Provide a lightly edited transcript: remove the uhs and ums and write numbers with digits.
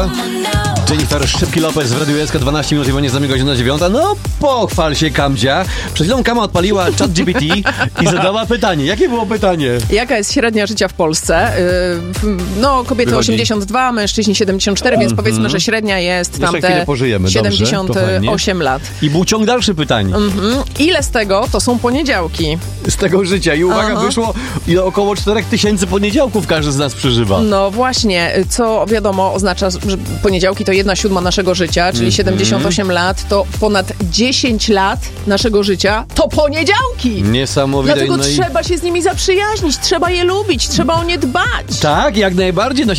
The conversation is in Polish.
prawda? Jennifer Szybki-Lopez w Radiu SK 12 minut i będzie z nami godzina 9. No pochwal się, Kamdzia. Przed chwilą Kama odpaliła ChatGPT i zadała pytanie. Jakie było pytanie? Jaka jest średnia życia w Polsce? No, kobiety Wychodzi. 82, mężczyźni 74, więc powiedzmy, że średnia jest Jeszcze chwilę tamte pożyjemy, dobrze, 78 lat. I był ciąg dalszy pytań. Ile z tego to są poniedziałki? Z tego życia. I uwaga, wyszło ile około 4000 poniedziałków każdy z nas przeżywa. No właśnie, co wiadomo oznacza, że poniedziałki to 1/7 naszego życia, czyli 78 lat, to ponad 10 lat naszego życia to poniedziałki! Niesamowite. Dlatego No i... trzeba się z nimi zaprzyjaźnić, trzeba je lubić, trzeba o nie dbać. Tak, jak najbardziej. No